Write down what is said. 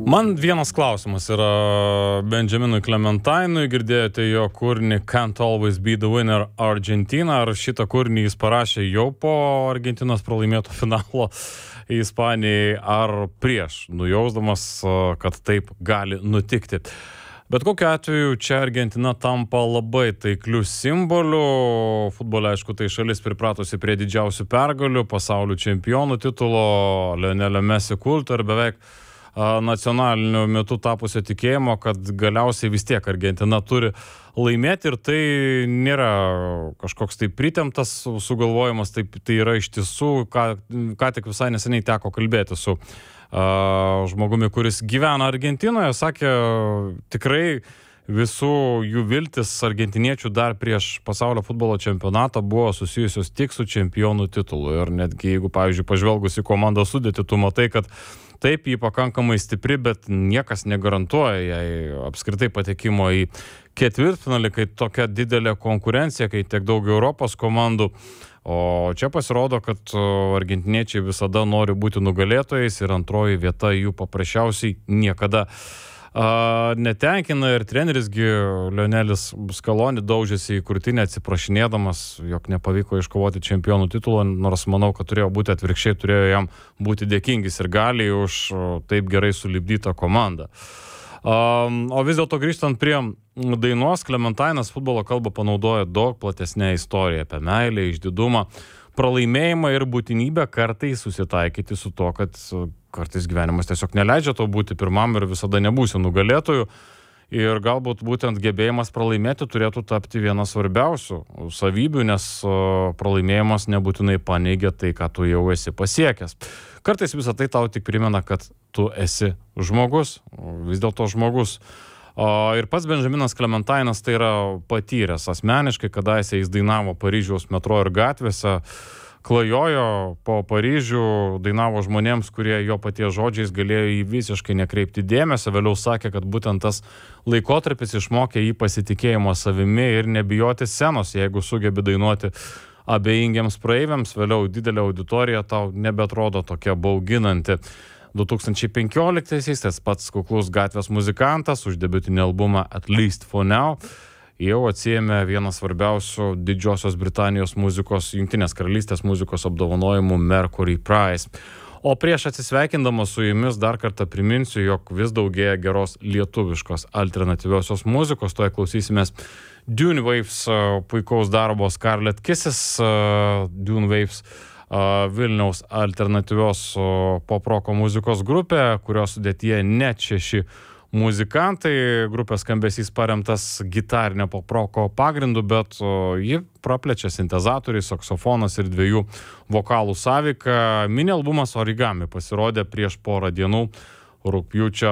Man vienas klausimas yra Benjaminui Clementainui, girdėjote jo kūrinį Can't Always Be the Winner Argentina, ar šitą kūrinį jis parašė jau po Argentinos pralaimėto finalo Ispanijai, ar prieš, nujausdamas, kad taip gali nutikti. Bet kokiu atveju čia Argentina tampa labai taikliu simboliu. Futbole, aišku, tai šalis pripratusi prie didžiausių pergalių, pasaulio čempionų titulo, Lionelio Messi kulto ir beveik nacionaliniu metu tapusio tikėjimo, kad galiausiai vis tiek Argentina turi laimėti, ir tai nėra kažkoks tai pritemptas sugalvojimas, tai yra iš tiesų, ką tik visai neseniai teko kalbėti su žmogumi, kuris gyvena Argentinoje, sakė, tikrai visų jų viltis argentiniečių dar prieš pasaulio futbolo čempionatą buvo susijusios tik su čempionų titulu. Ir netgi jeigu, pavyzdžiui, pažvelgus į komandos sudėtį, tu matai, kad taip, jį pakankamai stipri, bet niekas negarantuoja jai apskritai patekimo į ketvirtfinalį, kai tokia didelė konkurencija, kai tiek daug Europos komandų. O čia pasirodo, kad argentiniečiai visada nori būti nugalėtojais ir antroji vieta jų paprasčiausiai niekada netenkina. Ir trenerisgi Lionelis Scaloni daužėsi į krūtinę atsiprašinėdamas, jog nepavyko iškovoti čempionų titulą, nors manau, kad turėjo būti atvirkščiai, turėjo jam būti dėkingis ir galiai už taip gerai sulipdytą komandą. O vis dėlto grįžtant prie dainos, Clementainas futbolo kalbą panaudoja daug platesnę istoriją apie meilę, išdidumą, pralaimėjimą ir būtinybę kartais susitaikyti su to, kad kartais gyvenimas tiesiog neleidžia to būti pirmam ir visada nebūsi nugalėtojų. Ir galbūt būtent gebėjimas pralaimėti turėtų tapti viena svarbiausių savybių, nes pralaimėjimas nebūtinai paneigia tai, ką tu jau esi pasiekęs. Kartais visą tai tau tik primena, kad tu esi žmogus, vis dėlto žmogus. Ir pats Benjaminas Clementainas tai yra patyręs asmeniškai, kadaise jis dainavo Paryžiaus metro ir gatvėse, klajojo po Paryžių, dainavo žmonėms, kurie jo paties žodžiais galėjo jį visiškai nekreipti dėmesio. Vėliau sakė, kad būtent tas laikotarpis išmokė jį pasitikėjimo savimi ir nebijoti scenos, jeigu sugebi dainuoti abejingiams praeiviams. Vėliau didelė auditorija tau nebeatrodo tokia bauginanti. 2015-aisiais tas pats kuklus gatvės muzikantas už debiutinį albumą At Least For Now jau atsiėmė vieną svarbiausių Didžiosios Britanijos muzikos, Jungtinės karalystės muzikos apdovanojimų Mercury Prize. O prieš atsisveikindamas su jumis dar kartą priminsiu, jog vis daugėja geros lietuviškos alternatyviosios muzikos. Toje klausysimės Dune Waves puikaus darbo Scarlet Kisses, Dune Waves Vilniaus alternatyvios poproko muzikos grupė, kurios sudėtyje net 6 muzikantai. Grupės skambesys paremtas gitarinio poproko pagrindu, bet ji praplečia sintezatoriai, saksofonas ir 2 vokalų sąveika. Mini albumas Origami pasirodė prieš porą dienų rugpjūčio